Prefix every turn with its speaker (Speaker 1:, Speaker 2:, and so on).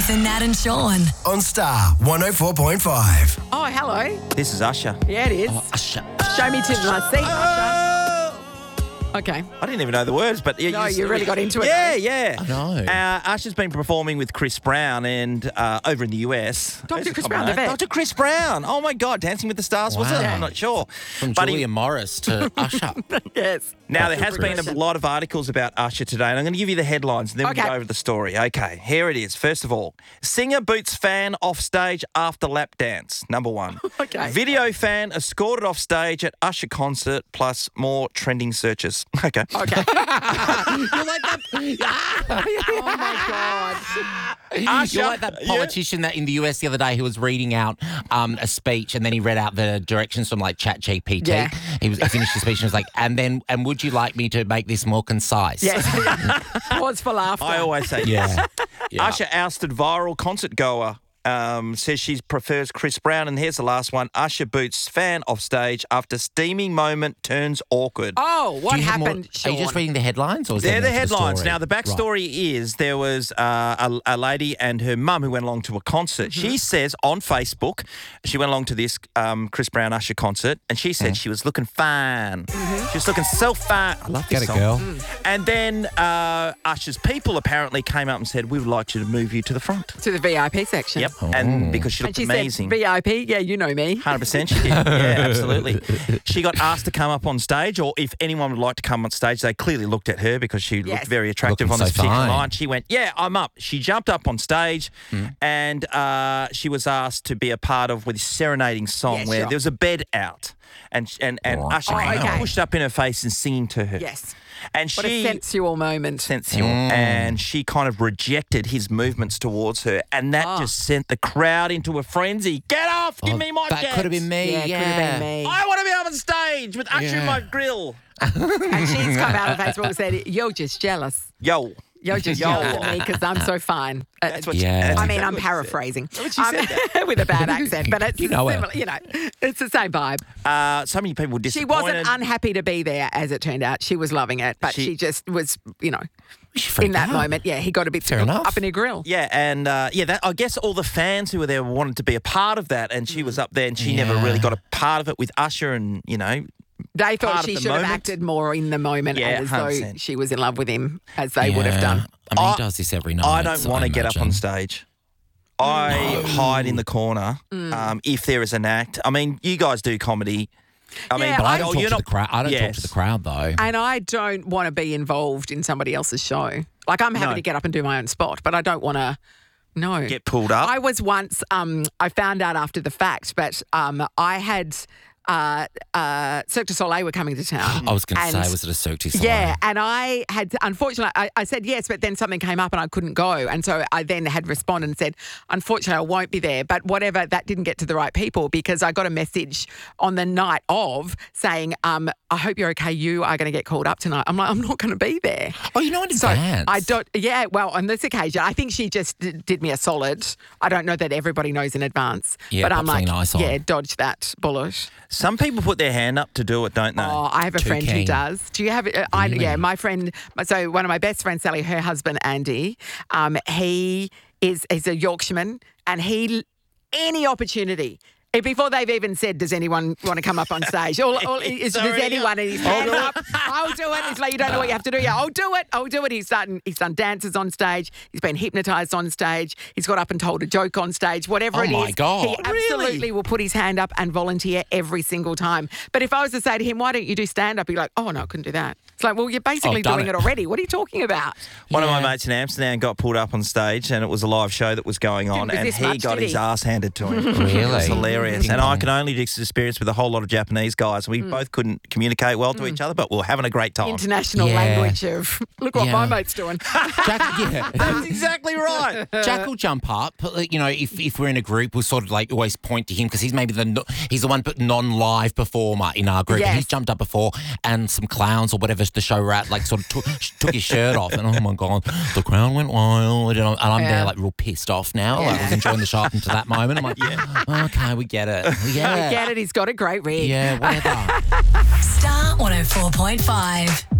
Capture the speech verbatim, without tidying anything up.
Speaker 1: Nathan, Nat and Sean.
Speaker 2: On Star one oh four point five.
Speaker 3: Oh, hello.
Speaker 4: This is Usher.
Speaker 3: Yeah, it is.
Speaker 4: Oh, Usher.
Speaker 3: Show me to my seat, Usher. Okay.
Speaker 4: I didn't even know the words, but yeah,
Speaker 3: No, you really got into it,
Speaker 4: Yeah,
Speaker 3: though.
Speaker 4: yeah.
Speaker 5: I know.
Speaker 4: Uh, Usher's been performing with Chris Brown and uh, over in the U S.
Speaker 3: Doctor
Speaker 4: There's a
Speaker 3: Chris Brown, the
Speaker 4: combination.
Speaker 3: vet.
Speaker 4: Doctor Chris Brown. Oh my God, Dancing with the Stars was it?
Speaker 5: Wow.
Speaker 4: I'm not sure.
Speaker 5: From
Speaker 4: But he-
Speaker 5: Julia Morris to Usher.
Speaker 3: Yes.
Speaker 4: Now, there has been a lot of articles about Usher today, and I'm going to give you the headlines, and then
Speaker 3: Okay.
Speaker 4: we'll go over the story. Okay, here it is. First of all, singer boots fan off stage after lap dance, number one.
Speaker 3: Okay.
Speaker 4: Video fan escorted off stage at Usher concert, plus more trending searches. Okay.
Speaker 3: Okay.
Speaker 5: You're like that.
Speaker 3: Oh, my God.
Speaker 4: Usher,
Speaker 5: You're like that
Speaker 4: yeah.
Speaker 5: politician that in the U S the other day who was reading out um, a speech and then he read out the directions from like Chat G P T.
Speaker 3: Yeah.
Speaker 5: He was he finished the speech and was like, and then and would you like me to make this more concise?
Speaker 3: Yes. Pause for laughter.
Speaker 4: I always say
Speaker 5: Yeah. yeah.
Speaker 4: Usher ousted viral concert goer. Um, says she prefers Chris Brown. And here's the last one. Usher boots fan off stage after steamy moment turns awkward.
Speaker 3: Oh, what
Speaker 5: Do you have more-
Speaker 3: happened, Sean?
Speaker 5: Are you just reading the headlines, or is
Speaker 4: They're
Speaker 5: there
Speaker 4: the
Speaker 5: more to
Speaker 4: headlines.
Speaker 5: story?
Speaker 4: Now, the backstory is there was uh, a, a lady and her mum who went along to a concert.
Speaker 3: Mm-hmm.
Speaker 4: She says on Facebook, she went along to this um, Chris Brown Usher concert, and she said she was looking fine.
Speaker 3: Mm-hmm.
Speaker 4: She was looking so fine. I love this
Speaker 5: Get it,
Speaker 4: song.
Speaker 5: girl.
Speaker 4: And then uh, Usher's people apparently came up and said, we would like you to move you to the front.
Speaker 3: To the V I P section.
Speaker 4: Yep. And because she
Speaker 3: And
Speaker 4: looked
Speaker 3: she
Speaker 4: amazing.
Speaker 3: said, V I P, yeah, you know me.
Speaker 4: one hundred percent she did. Yeah, absolutely. She got asked to come up on stage, or if anyone would like to come on stage, they clearly looked at her because she
Speaker 3: Yes.
Speaker 4: looked very attractive
Speaker 5: Looking
Speaker 4: on this
Speaker 5: so
Speaker 4: particular
Speaker 5: fine.
Speaker 4: line. She went, yeah, I'm up. She jumped up on stage and uh, she was asked to be a part of with this serenading song
Speaker 3: Yeah,
Speaker 4: where
Speaker 3: sure.
Speaker 4: there was a bed out and and, and
Speaker 5: Right.
Speaker 4: Usher
Speaker 3: Oh,
Speaker 4: came
Speaker 3: okay.
Speaker 4: pushed up in her face and singing to her.
Speaker 3: Yes.
Speaker 4: And
Speaker 3: What a
Speaker 4: she
Speaker 3: sensual moment.
Speaker 4: sensual,
Speaker 5: Mm.
Speaker 4: and she kind of rejected his movements towards her, and that
Speaker 3: Oh.
Speaker 4: just sent the crowd into a frenzy. Get off! Give
Speaker 5: Oh,
Speaker 4: me my
Speaker 5: that
Speaker 4: chance.
Speaker 5: could have been me.
Speaker 3: Yeah,
Speaker 5: Yeah,
Speaker 3: it could have been me.
Speaker 4: I want to be up on stage with Usher in
Speaker 5: Yeah.
Speaker 4: my grill.
Speaker 3: And she's come out on Facebook and said, you're just jealous.
Speaker 4: Yo.
Speaker 3: You're just
Speaker 4: Yo.
Speaker 3: jealous of me because I'm so fine. Uh,
Speaker 4: That's what
Speaker 5: Yeah.
Speaker 4: she, that's
Speaker 3: I mean,
Speaker 4: exactly
Speaker 3: I'm
Speaker 4: what she said.
Speaker 3: paraphrasing.
Speaker 4: What she
Speaker 3: Um,
Speaker 4: said
Speaker 3: with a bad accent, but it's
Speaker 5: You know her.
Speaker 3: similar, you know, it's the same vibe.
Speaker 4: Uh, so many people were
Speaker 3: She
Speaker 4: disappointed.
Speaker 3: wasn't unhappy to be there, as it turned out. She was loving it, but she,
Speaker 4: She-
Speaker 3: just was, you know,
Speaker 5: She freaked
Speaker 3: in that
Speaker 5: out.
Speaker 3: moment, yeah, he got a bit
Speaker 5: Fair enough.
Speaker 3: up in her grill.
Speaker 4: Yeah, and uh, yeah, that, I guess all the fans who were there wanted to be a part of that, and she was up there, and she never
Speaker 5: Yeah.
Speaker 4: really got a part of it with Usher, and you know,
Speaker 3: They
Speaker 4: part
Speaker 3: thought
Speaker 4: of
Speaker 3: she
Speaker 4: the
Speaker 3: should have
Speaker 4: moment.
Speaker 3: acted more in the moment,
Speaker 4: Yeah,
Speaker 3: and as
Speaker 4: one
Speaker 3: though
Speaker 4: hundred percent.
Speaker 3: she was in love with him, as they would have
Speaker 5: Yeah.
Speaker 3: done.
Speaker 5: I mean,
Speaker 4: I-
Speaker 5: he does this every night.
Speaker 4: I don't
Speaker 5: so
Speaker 4: want to get up on
Speaker 5: imagine.
Speaker 4: stage. I hide in the corner
Speaker 3: Mm.
Speaker 4: um, if there is an act. I mean, you guys do comedy. I mean,
Speaker 3: Yeah,
Speaker 5: But I
Speaker 3: I-
Speaker 5: don't
Speaker 4: oh,
Speaker 5: talk
Speaker 4: you're
Speaker 5: to
Speaker 4: not-
Speaker 5: the crowd. I don't talk
Speaker 4: Yes.
Speaker 5: to the crowd though.
Speaker 3: And I don't want to be involved in somebody else's show. Like, I'm happy
Speaker 4: No.
Speaker 3: to get up and do my own spot, but I don't want to. No.
Speaker 4: Get pulled up.
Speaker 3: I was once, um, I found out after the fact, but um, I had uh, uh, Cirque du Soleil were coming to town.
Speaker 5: I was going to
Speaker 3: And-
Speaker 5: say, was it a Cirque du Soleil?
Speaker 3: Yeah, and I had, unfortunately, I, I said yes, but then something came up and I couldn't go. And so I then had responded and said, unfortunately, I won't be there. But whatever, that didn't get to the right people because I got a message on the night of saying, um, I hope you're okay. You are going to get called up tonight. I'm like, I'm not going to be there.
Speaker 5: Oh, you know in
Speaker 3: So
Speaker 5: advance.
Speaker 3: I don't, yeah, well, on this occasion, I think she just d- did me a solid. I don't know that everybody knows in advance.
Speaker 5: Yeah,
Speaker 3: but
Speaker 5: pop
Speaker 3: I'm like,
Speaker 5: something nice on.
Speaker 3: yeah, dodge that bullet.
Speaker 4: Some people put their hand up to do it, don't they?
Speaker 3: Oh, I have a
Speaker 5: Too
Speaker 3: friend who
Speaker 5: keen.
Speaker 3: does. Do you have? Uh, I,
Speaker 5: Really?
Speaker 3: yeah, my friend. So one of my best friends, Sally, her husband Andy, um, he is is a Yorkshireman, and he any opportunity. eh, Before they've even said, does anyone want to come up on stage? All, all, is, does
Speaker 4: already
Speaker 3: anyone? And he's hand up. I'll do it. It's like, you don't know what you have to do. Yeah, I'll do it. I'll do it. He's done, he's done dances on stage. He's been hypnotised on stage. He's got up and told a joke on stage. Whatever
Speaker 5: Oh
Speaker 3: it is.
Speaker 5: my God.
Speaker 3: He absolutely will put his hand up and volunteer every single time. But if I was to say to him, why don't you do stand-up? He'd be like, oh, no, I couldn't do that. It's like, well, you're basically
Speaker 5: I've done
Speaker 3: doing it.
Speaker 5: it.
Speaker 3: already. What are you talking about?
Speaker 4: One of my
Speaker 5: Yeah.
Speaker 4: mates in Amsterdam got pulled up on stage, and it was a live show that was going on,
Speaker 3: Didn't
Speaker 4: and
Speaker 3: resist
Speaker 4: he
Speaker 3: much,
Speaker 4: got
Speaker 3: did
Speaker 4: his
Speaker 3: he?
Speaker 4: ass handed to him. It
Speaker 5: Really?
Speaker 4: was hilarious.
Speaker 5: Ding
Speaker 4: And I
Speaker 5: dong.
Speaker 4: can only just experience with a whole lot of Japanese guys. We
Speaker 3: Hmm.
Speaker 4: both couldn't communicate well to each other, but we we're having a great time.
Speaker 3: International
Speaker 5: Yeah.
Speaker 3: language of, look what
Speaker 5: Yeah.
Speaker 3: my mate's doing.
Speaker 5: Jack, yeah.
Speaker 4: That's exactly right.
Speaker 5: Jack will jump up. like, You know, if, if we're in a group, we'll sort of like always point to him because he's maybe the no- he's the one but non-live performer in our group.
Speaker 3: Yes.
Speaker 5: He's jumped up before, and some clowns or whatever the show we're at like sort of took, took his shirt off, and oh my god, the crowd went wild, and I'm, and I'm
Speaker 3: Yeah.
Speaker 5: there like real pissed off now. Like I was enjoying the show up until that moment. I'm like, yeah, okay, we get it. We get
Speaker 3: I
Speaker 5: it.
Speaker 3: get it. He's got a great rig.
Speaker 5: Yeah, whatever.
Speaker 1: Star one oh four point five.